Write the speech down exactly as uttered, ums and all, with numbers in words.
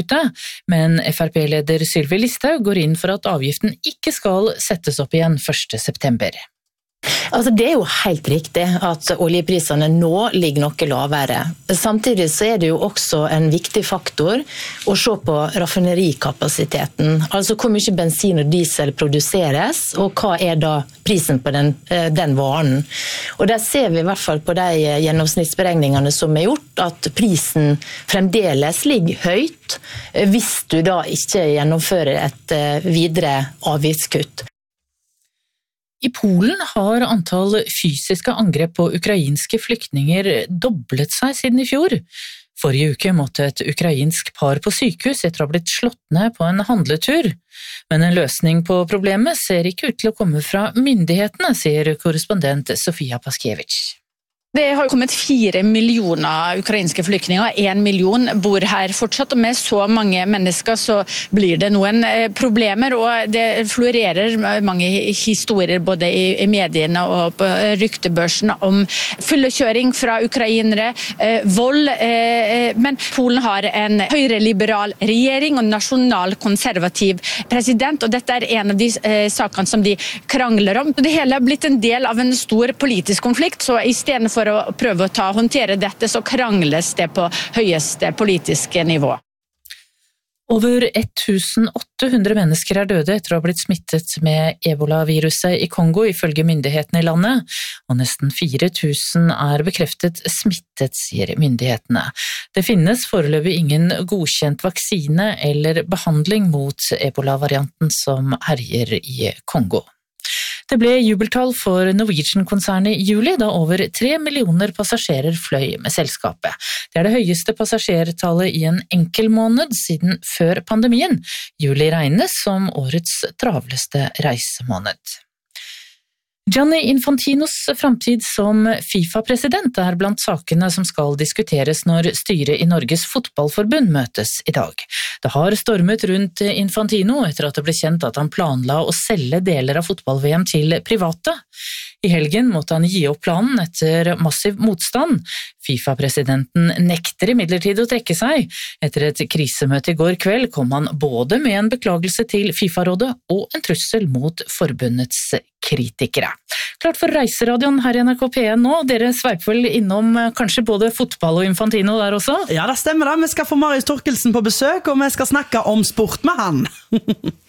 men F R P-leder Sylvi Listhaug går inn for at avgiften ikke skal settes opp igjen første september. Altså det er jo helt riktig at oljeprisene nå ligger noe lavere. Samtidig så er det jo også en viktig faktor å se på raffinerikapasiteten. Altså hvor mye bensin og diesel produseres, og hva er da prisen på den, den varen. Og der ser vi i hvert fall på de gjennomsnittsberegningene som er gjort, at prisen fremdeles ligger høyt, hvis du da ikke gjennomfører et videre avgiftskutt. I Polen har antall fysiske angrep på ukrainske flyktninger doblet seg siden i fjor. Forrige uke måtte et ukrainsk par på sykehus etter å ha blitt slått ned på en handletur. Men en løsning på problemet ser ikke ut til å komme fra myndighetene, sier korrespondent Sofia Paskiewicz. Det har kommet fire millioner ukrainske flyktninger, en million bor her fortsatt, og med så mange mennesker så blir det noen problemer, og det florerer mange historier både i mediene og på ryktebørsen om fyllekjøring fra ukrainere, vold, men Polen har en høyreliberal regjering og nasjonalkonservativ president, og dette er en av de sakene som de krangler om. Det hele er blitt en del av en stor politisk konflikt, så i stedet for For å prøve å ta, håndtere dette, så krangles det på høyeste politiske nivå. Over tusen åtte hundre mennesker er døde etter å ha blitt smittet med ebola-viruset i Kongo, ifølge myndighetene i landet, og nesten fire tusen er bekreftet smittet, sier myndighetene. Det finnes foreløpig ingen godkjent vaksine eller behandling mot ebola-varianten som herjer i Kongo. Det ble jubeltall for Norwegian-konsernet i juli, da over tre millioner passasjerer fløy med selskapet. Det er det høyeste passasjertallet i en enkel måned siden før pandemien. Juli regnes som årets travleste reisemåned. Gianni Infantinos framtid som FIFA-president er blant sakene som skal diskuteres når styret i Norges fotballforbund møtes i dag. Det har stormet rundt Infantino etter at det ble kjent at han planla å selge deler av fotball-V M til private. I helgen måtte han gi opp planen etter massiv motstand. FIFA-presidenten nekter imidlertid å trekke seg. Etter et krisemøte i går kveld kom han både med en beklagelse til FIFA-rådet og en trussel mot forbundets kritikere. Klart for Reiseradioen her i N R K P en nå. Dere sveiper vel innom kanskje både fotball og Infantino der også? Ja, det stemmer det. Vi skal få Marius Torkelsen på besøk, og vi skal snakke om sport med han.